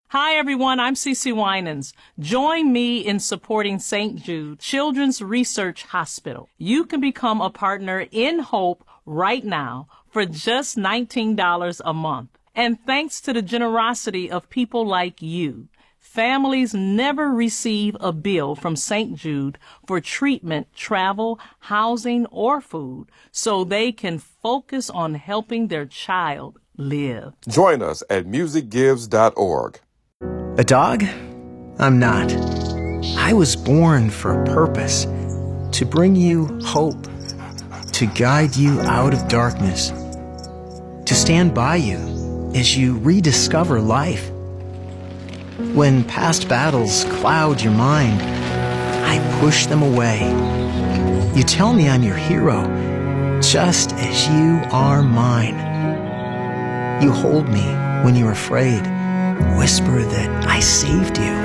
Hi, everyone. I'm Cece Winans. Join me in supporting St. Jude Children's Research Hospital. You can become a partner in Hope right now for just $19 a month. And thanks to the generosity of people like you, families never receive a bill from St. Jude for treatment, travel, housing, or food, so they can focus on helping their child live. Join us at musicgives.org. A dog? I'm not. I was born for a purpose, to bring you hope, to guide you out of darkness, to stand by you as you rediscover life. When past battles cloud your mind, I push them away. You tell me I'm your hero, just as you are mine. You hold me when you're afraid, whisper that I saved you.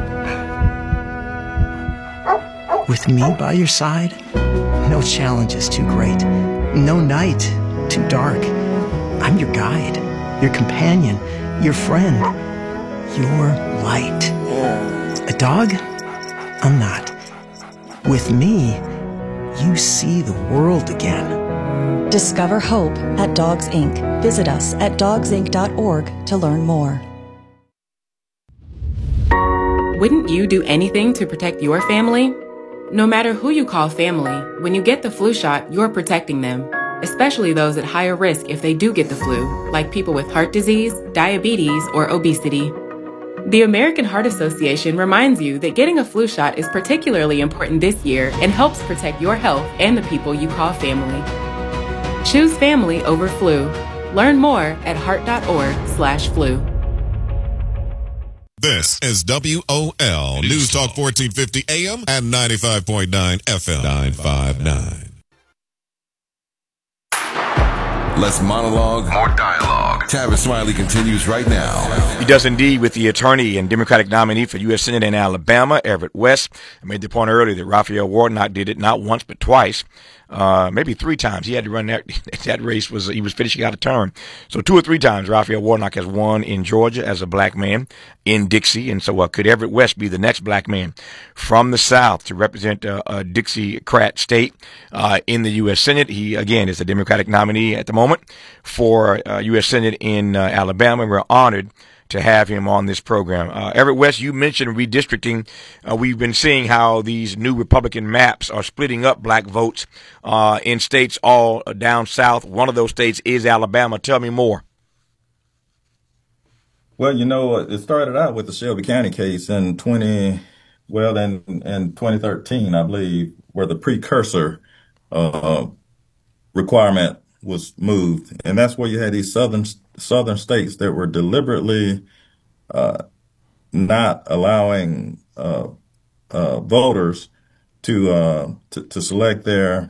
With me by your side, no challenge is too great, no night too dark. I'm your guide, your companion, your friend, your light. A dog? I'm not. With me, you see the world again. Discover hope at Dogs Inc. Visit us at dogsinc.org to learn more. Wouldn't you do anything to protect your family? No matter who you call family, when you get the flu shot, you're protecting them, especially those at higher risk if they do get the flu, like people with heart disease, diabetes, or obesity. The American Heart Association reminds you that getting a flu shot is particularly important this year and helps protect your health and the people you call family. Choose family over flu. Learn more at heart.org/flu. This is WOL News Talk 1450 AM and 95.9 FM. 959. Less monologue, more dialogue. Tavis Smiley continues right now. He does indeed with the attorney and Democratic nominee for U.S. Senate in Alabama, Everett West. I made the point earlier that Raphael Warnock did it not once but twice. Maybe three times. He had to run that race he was finishing out a term. So 2 or 3 times Raphael Warnock has won in Georgia as a black man in Dixie. And so could Everett West be the next black man from the South to represent a Dixiecrat state in the U.S. Senate? He, again, is the Democratic nominee at the moment for U.S. Senate in Alabama. We're honored to have him on this program. Everett West, you mentioned redistricting. We've been seeing how these new Republican maps are splitting up black votes in states all down south. One of those states is Alabama. Tell me more. Well, it started out with the Shelby County case in 2013, I believe, where the precursor requirement was moved. And that's where you had these southern states that were deliberately not allowing voters to select their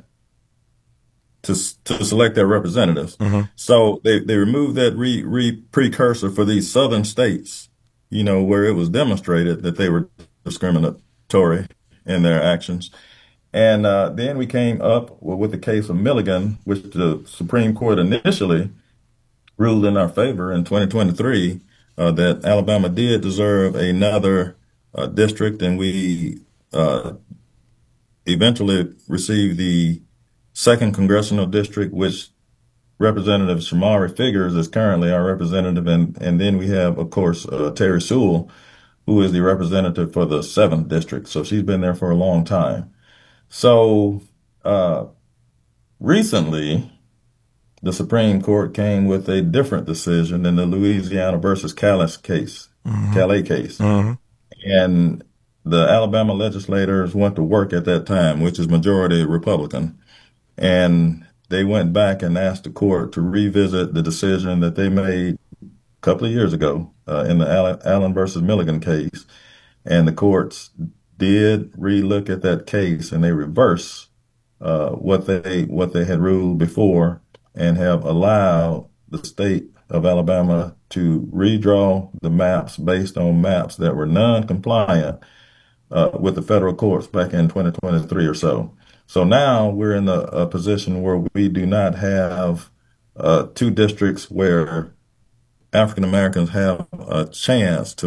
representatives. Mm-hmm. So they removed that precursor for these southern states, where it was demonstrated that they were discriminatory in their actions. And then we came up with the case of Milligan, which the Supreme Court initially ruled in our favor in 2023, that Alabama did deserve another district, and we eventually received the 2nd Congressional District, which Representative Shamari Figures is currently our representative, and then we have, of course, Terry Sewell, who is the representative for the 7th District. So she's been there for a long time. So recently, the Supreme Court came with a different decision than the Louisiana versus Calais case. Mm-hmm. And the Alabama legislators went to work at that time, which is majority Republican. And they went back and asked the court to revisit the decision that they made a couple of years ago in the Allen versus Milligan case. And the courts did relook at that case, and they reversed what they had ruled before, and have allowed the state of Alabama to redraw the maps based on maps that were non-compliant with the federal courts back in 2023 or so. So now we're in a position where we do not have 2 districts where African Americans have a chance to